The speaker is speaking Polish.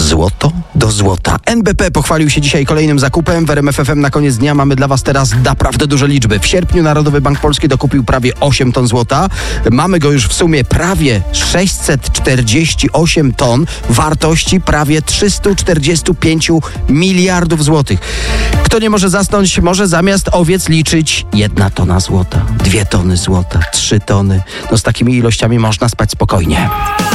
Złoto do złota. NBP pochwalił się dzisiaj kolejnym zakupem. W RMF FM na koniec dnia mamy dla Was teraz naprawdę duże liczby. W sierpniu Narodowy Bank Polski dokupił prawie 8 ton złota. Mamy go już w sumie prawie 648 ton wartości prawie 345 miliardów złotych. Kto nie może zasnąć, może zamiast owiec liczyć 1 tona złota, 2 tony złota, 3 tony. No z takimi ilościami można spać spokojnie.